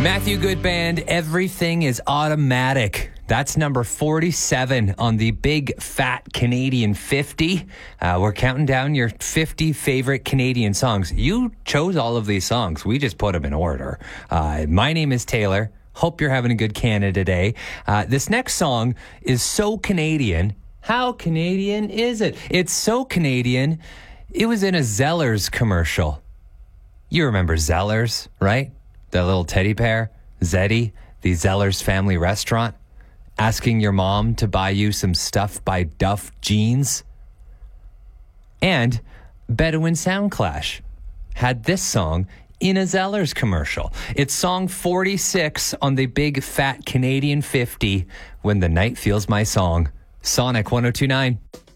Matthew Good Band, Everything is Automatic. That's number 47 on the Big Fat Canadian 50. We're counting down your 50 favorite Canadian songs. You chose all of these songs. We just put them in order. My name is Taylor. Hope you're having a good Canada Day. This next song is so Canadian. How Canadian is it? It's so Canadian. It was in a Zellers commercial. You remember Zellers, right? That little teddy bear, Zeddy, the Zellers family restaurant, asking your mom to buy you some stuff by Duff Jeans. And Bedouin Soundclash had this song in a Zellers commercial. It's song 46 on the Big Fat Canadian 50, When the Night Feels My Song. Sonic 102.9.